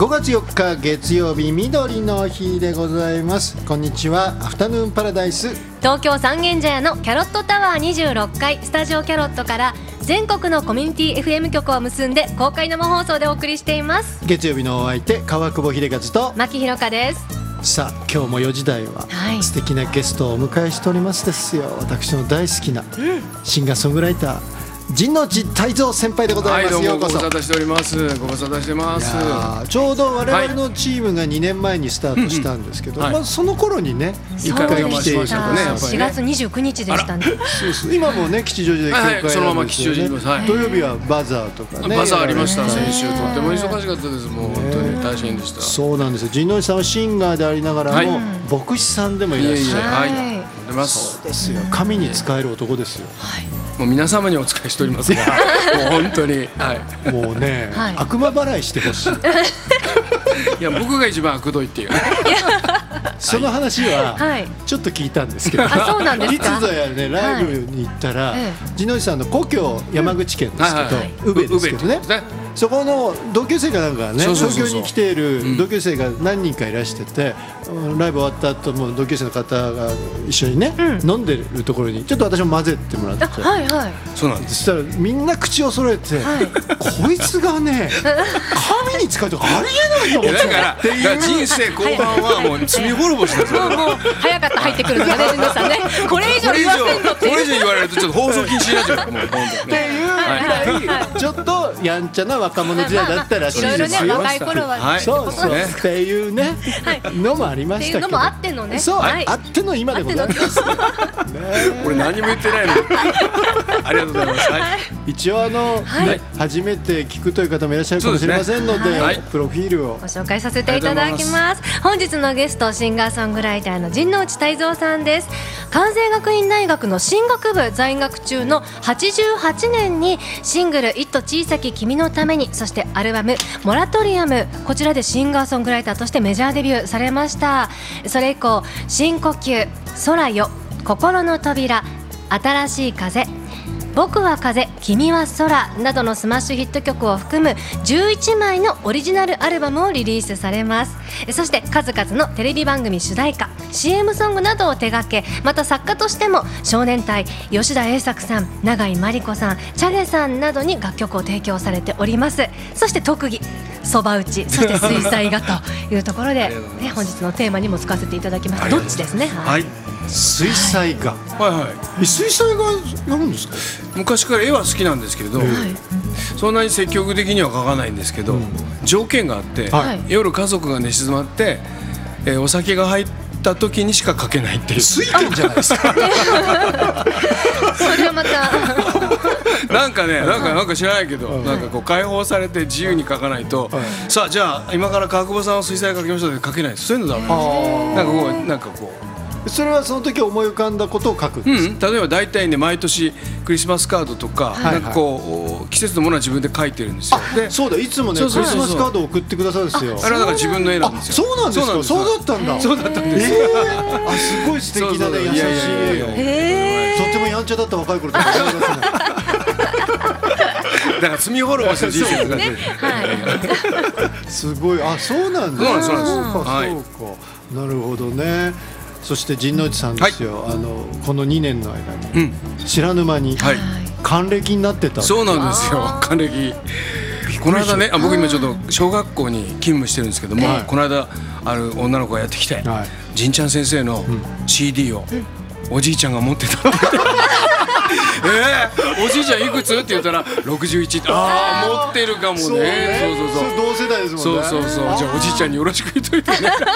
5月4日月曜日、みどりの日でございます。こんにちは。アフタヌーンパラダイス、 東京三軒茶屋のキャロットタワー26階スタジオキャロットから全国のコミュニティ FM 局を結んで公開生放送でお送りしています。 月曜日のお相手、川久保秀和と牧ひろかです。 さあ、今日も4時台は素敵なゲストをお迎えしておりますですよ。私の大好きなシンガーソングライター、陣内泰造先輩でございます。 はい、どうもごようこそ。 無沙汰しております。ご無沙汰してます。 ちょうど我々のチームが2年前にスタートしたんですけど、その頃にね一回来ていたね、 4月29日でしたね。 今もね吉祥寺で教会、 そのまま吉祥寺にいます。 土曜日はバザーとかね、 バザーありました。先週とっても忙しかったです。もう本当に大変でした。 そうなんですよ。陣内さんはシンガーでありながらも牧師さんでもいらっしゃる。そうですよ。神に仕える男ですよ。 もう皆様にお仕えしておりますが、もう本当に、 もうね、悪魔払いしてほしい。 いや、僕が一番悪どいっていう。 その話はちょっと聞いたんですけど、 そうなんですか。 いつぞやねライブに行ったら、陣内さんの故郷山口県ですけど、宇部ですけどね。そこの同級生かなんかね、東京に来ている同級生が何人かいらしてて、ライブ終わった後も同級生の方が一緒にね、飲んでるところにちょっと私も混ぜてもらって、 そうなんです。 そしたらみんな口を揃えて、こいつがね神に使うとかありえないと思って、 だから人生後半はもう罪滅ぼしですよ。 もう早かった入ってくるのがね、陣内さんね。これ以上言わせんのっていう、 これ以上言われるとちょっと放送禁止になっちゃう。もうっていうぐらいちょっとやんちゃな若者時代だったらしいですよ。 いろいろね、若い頃はそうっていうねのもありましたけど、 っていうのもあってのね、 そうあっての今でございます。 俺何も言ってないの。ありがとうございます。 一応初めて聞くという方もいらっしゃるかもしれませんので、プロフィールをご紹介させていただきます。本日のゲスト、シンガーソングライターの陣内泰造さんです。関西学院大学の進学部在学中の88年にシングル「一途小さき君のために」、そしてアルバム「モラトリアム」、こちらでシンガーソングライターとしてメジャーデビューされました。それ以降「深呼吸」「空よ」「心の扉」「新しい風」、僕は風、君は空などのスマッシュヒット曲を含む11枚のオリジナルアルバムをリリースされます。そして数々のテレビ番組主題歌、 CM ソングなどを手掛け、また作家としても少年隊、吉田栄作さん、永井真理子さん、チャゲさんなどに楽曲を提供されております。そして特技そば打ち、そして水彩画というところで、本日のテーマにも使わせていただきました。どっちですね。 水彩画、水彩画やるんですか。 昔から絵は好きなんですけれど、そんなに積極的には描かないんですけど、条件があって、夜家族が寝静まって、お酒が入った時にしか描けないっていう。 水拳じゃないですか。 それはまたなんかね、なんか知らないけど、なんかこう解放されて自由に描かないと、さあじゃあ今から川久保さんを水彩描きましょうって描けないです。そういうのだもん。なんかこう。 それはその時思い浮かんだことを書くんです。 例えば大体ね、毎年クリスマスカードとか、なんかこう季節のものは自分で書いてるんですよ。で、 そうだ、いつもねクリスマスカードを送ってくださるんですよ。 あれはだから自分の絵なんですよ。 そうなんですか。そうだったんだ。 そうだったんです。 すごい素敵なね、優しい絵を。とてもやんちゃだった若い頃だった。 だから罪滅ぼしの人生だね。 すごい、そうなんです。そうか、なるほどね。そして陣内さんですよ、この2年の間に白沼に還暦になってた。 そうなんですよ、還暦。この間ね、僕今ちょっと小学校に勤務してるんですけども、この間ある女の子がやってきて、陣ちゃん先生の CD をおじいちゃんが持ってたっておじいちゃんいくつって言ったら61って。持ってるかもね。 そう同世代ですもんね。 そうじゃあおじいちゃんによろしく言っといてね。